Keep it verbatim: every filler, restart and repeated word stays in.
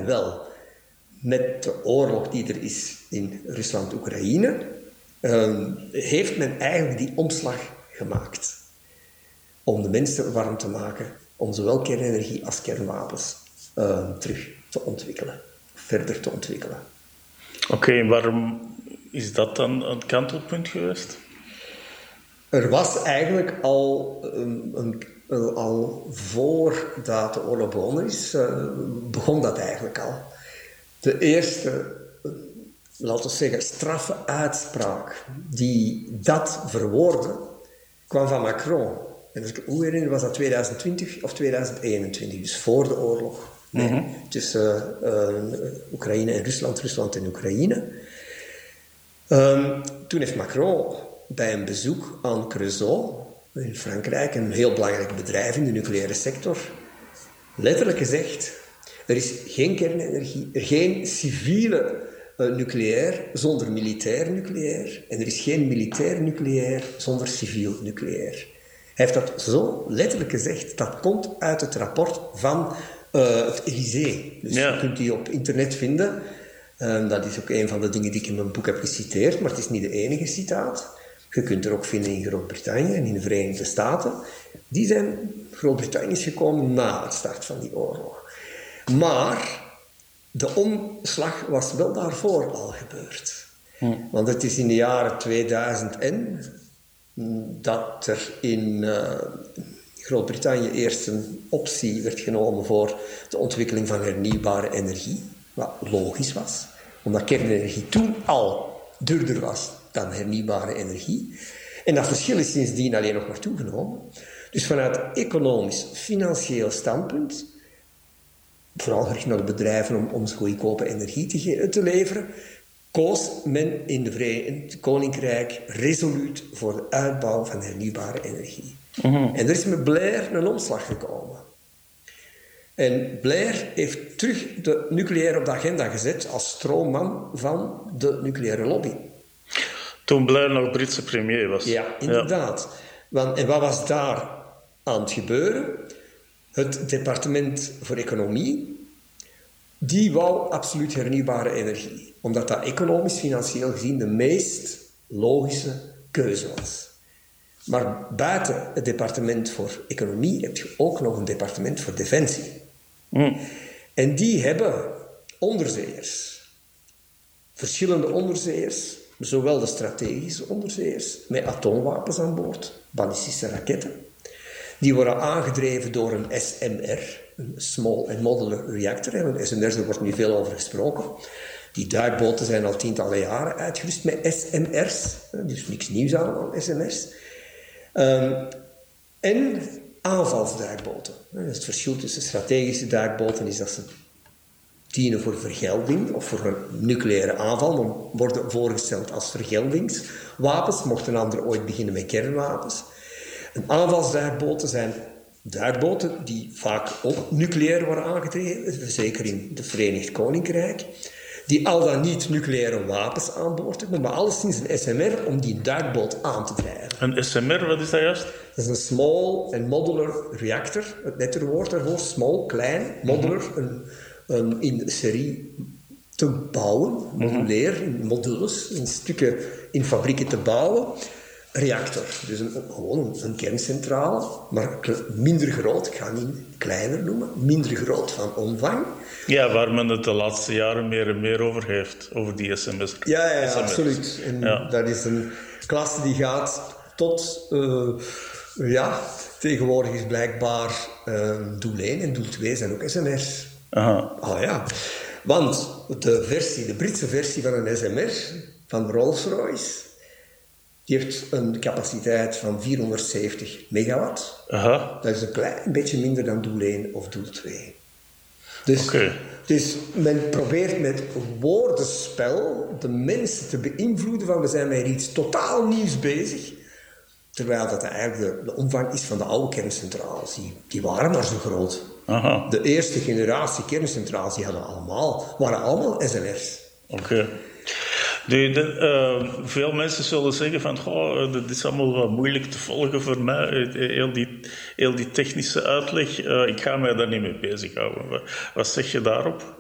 wel, met de oorlog die er is in Rusland-Oekraïne, uh, heeft men eigenlijk die omslag gemaakt. Om de mensen warm te maken, om zowel kernenergie als kernwapens uh, terug te ontwikkelen, verder te ontwikkelen. Oké, okay, en waarom is dat dan een kantelpunt geweest? Er was eigenlijk al, um, een, al voordat de oorlog begonnen is, uh, begon dat eigenlijk al. De eerste, uh, laten we zeggen, straffe uitspraak die dat verwoordde, kwam van Macron. En als ik me goed herinner, was dat twintig twintig of twintig eenentwintig, dus voor de oorlog. Nee, mm-hmm. Tussen uh, Oekraïne en Rusland, Rusland en Oekraïne. Um, toen heeft Macron bij een bezoek aan Creusot in Frankrijk, een heel belangrijk bedrijf in de nucleaire sector, letterlijk gezegd: er is geen kernenergie, er geen civiele uh, nucleair zonder militair nucleair en er is geen militair nucleair zonder civiel nucleair. Hij heeft dat zo letterlijk gezegd, dat komt uit het rapport van uh, het Élysée. Dus ja. Je kunt die op internet vinden. Uh, dat is ook een van de dingen die ik in mijn boek heb geciteerd, maar het is niet de enige citaat. Je kunt er ook vinden in Groot-Brittannië en in de Verenigde Staten. Die zijn, Groot-Brittannië is gekomen na het start van die oorlog. Maar de omslag was wel daarvoor al gebeurd. Hm. Want het is in de jaren tweeduizend en dat er in uh, Groot-Brittannië eerst een optie werd genomen voor de ontwikkeling van hernieuwbare energie. Wat logisch was, omdat kernenergie toen al duurder was dan hernieuwbare energie. En dat verschil is sindsdien alleen nog maar toegenomen. Dus vanuit economisch, financieel standpunt, vooral gericht naar de bedrijven om, om goedkope energie te, ge- te leveren, koos men in de Verenigd Koninkrijk resoluut voor de uitbouw van hernieuwbare energie. Mm-hmm. En er is met Blair een omslag gekomen. En Blair heeft terug de nucleaire op de agenda gezet als stroomman van de nucleaire lobby. Toen Blair nog Britse premier was. Ja, inderdaad. Ja. Want, en wat was daar aan het gebeuren? Het departement voor economie, die wou absoluut hernieuwbare energie. Omdat dat economisch, financieel gezien de meest logische keuze was. Maar buiten het departement voor economie heb je ook nog een departement voor defensie. Mm. En die hebben onderzeeërs. Verschillende onderzeeërs, zowel de strategische onderzeeërs met atoomwapens aan boord, ballistische raketten. Die worden aangedreven door een S M R, een Small and Modular Reactor. En een S M R, daar wordt nu veel over gesproken. Die duikboten zijn al tientallen jaren uitgerust met S M R's. Dus niks nieuws aan S M R's. Um, en aanvalsduikboten. Het verschil tussen strategische duikboten is dat ze dienen voor vergelding of voor een nucleaire aanval, maar worden voorgesteld als vergeldingswapens, mochten anderen ooit beginnen met kernwapens. En aanvalsduikboten zijn duikboten die vaak ook nucleair worden aangedreven, zeker in het Verenigd Koninkrijk, die al dan niet nucleaire wapens aan boord hebben, maar alleszins een S M R om die duikboot aan te drijven. Een S M R, wat is dat juist? Dat is een Small and Modular Reactor, het letterwoord daarvoor, small, klein, modular, mm-hmm. een, een in serie te bouwen, modulair, in modules, in stukken in fabrieken te bouwen. Reactor, dus een, gewoon een, een kerncentrale, maar minder groot, ik ga het niet kleiner noemen, minder groot van omvang. Ja, waar men het de laatste jaren meer en meer over heeft, over die S M S. Ja, ja, ja absoluut. En ja. Dat is een klasse die gaat tot, uh, ja, tegenwoordig is blijkbaar uh, doel één en doel twee zijn ook S M R's. Aha. Ah ja, want de versie, de Britse versie van een S M R, van Rolls-Royce, die heeft een capaciteit van vierhonderdzeventig megawatt. Aha. Dat is een klein beetje minder dan doel één of doel twee. Dus, okay. dus men probeert met woordenspel de mensen te beïnvloeden van we zijn met iets totaal nieuws bezig. Terwijl dat eigenlijk de, de omvang is van de oude kerncentrales. Die, die waren maar zo groot. Aha. De eerste generatie kerncentrales die hadden allemaal, waren allemaal S M R's. Oké. Okay. De, de, uh, veel mensen zullen zeggen van, goh, dit is allemaal wat moeilijk te volgen voor mij, heel die, heel die technische uitleg. Uh, ik ga mij daar niet mee bezighouden. Wat, wat zeg je daarop?